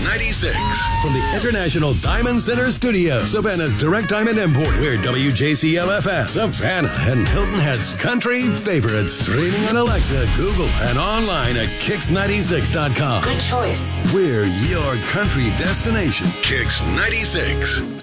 96. From the International Diamond Center Studio, Savannah's Direct Diamond Import, we're WJCLFS, Savannah and Hilton Head's country favorites. Streaming on Alexa, Google, and online at Kix96.com. Good choice. We're your country destination. Kix 96.